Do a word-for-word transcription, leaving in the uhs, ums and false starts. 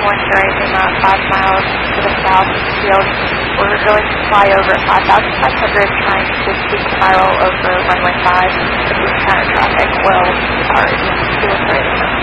one zero eight Lima, five miles to the south of the field. We're going to fly over at five thousand five hundred, trying to speed spiral over runway five. If we encounter traffic, we'll depart. two one zero eight Lima.